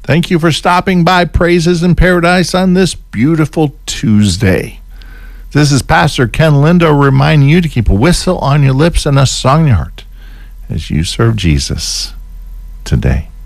Thank you for stopping by Praises in Paradise on this beautiful Tuesday. This is Pastor Ken Lindo reminding you to keep a whistle on your lips and a song in your heart as you serve Jesus today.